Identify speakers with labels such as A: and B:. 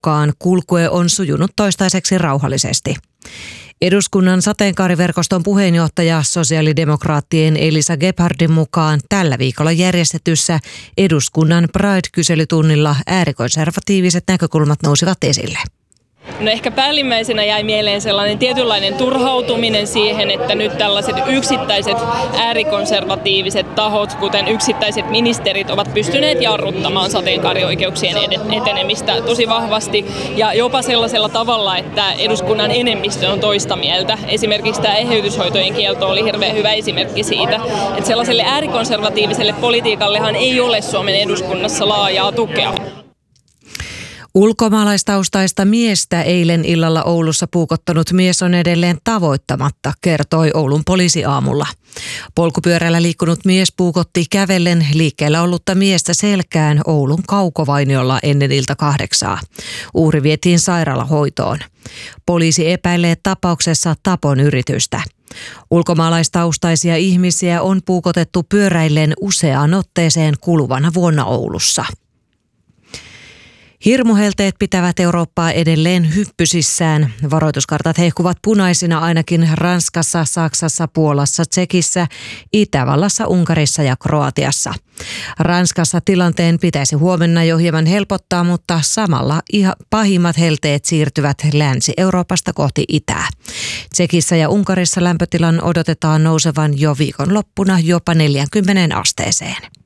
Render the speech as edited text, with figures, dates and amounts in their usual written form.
A: mukaan kulkue on sujunut toistaiseksi rauhallisesti. Eduskunnan sateenkaariverkoston puheenjohtaja sosiaalidemokraattien Elisa Gebhardin mukaan tällä viikolla järjestetyssä eduskunnan Pride-kyselytunnilla äärikonservatiiviset näkökulmat nousivat esille.
B: No ehkä päällimmäisenä jäi mieleen sellainen tietynlainen turhautuminen siihen, että nyt tällaiset yksittäiset äärikonservatiiviset tahot, kuten yksittäiset ministerit, ovat pystyneet jarruttamaan sateenkaarioikeuksien etenemistä tosi vahvasti ja jopa sellaisella tavalla, että eduskunnan enemmistö on toista mieltä. Esimerkiksi tämä eheytyshoitojen kielto oli hirveän hyvä esimerkki siitä, että sellaiselle äärikonservatiiviselle politiikallehan ei ole Suomen eduskunnassa laajaa tukea.
A: Ulkomaalaistaustaista miestä eilen illalla Oulussa puukottanut mies on edelleen tavoittamatta, kertoi Oulun poliisi aamulla. Polkupyörällä liikkunut mies puukotti kävellen liikkeellä ollutta miestä selkään Oulun Kaukovainiolla ennen ilta 8. Uhri vietiin sairaalahoitoon. Poliisi epäilee tapauksessa tapon yritystä. Ulkomaalaistaustaisia ihmisiä on puukotettu pyöräillen useaan otteeseen kuluvana vuonna Oulussa. Hirmuhelteet pitävät Eurooppaa edelleen hyppysissään. Varoituskartat hehkuvat punaisina ainakin Ranskassa, Saksassa, Puolassa, Tšekissä, Itävallassa, Unkarissa ja Kroatiassa. Ranskassa tilanteen pitäisi huomenna jo hieman helpottaa, mutta samalla pahimmat helteet siirtyvät Länsi-Euroopasta kohti itää. Tšekissä ja Unkarissa lämpötilan odotetaan nousevan jo viikonloppuna jopa 40 asteeseen.